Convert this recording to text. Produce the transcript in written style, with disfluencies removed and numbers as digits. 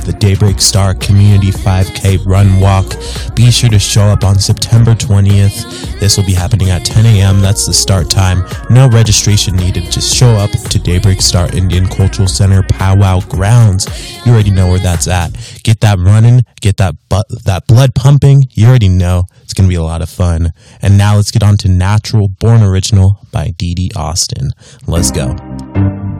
the Daybreak Star Community 5K Run Walk. Be sure to show up on September 20th. This will be happening at 10 a.m. That's the start time. No registration needed. Just show up to Daybreak Star Indian Cultural Center Powwow Grounds. You already know where that's at. Get that running. Get that blood pumping. You already know. It's going to be a lot of fun. And now let's get on to Natural Born Original by Dee Dee Austin. Let's go.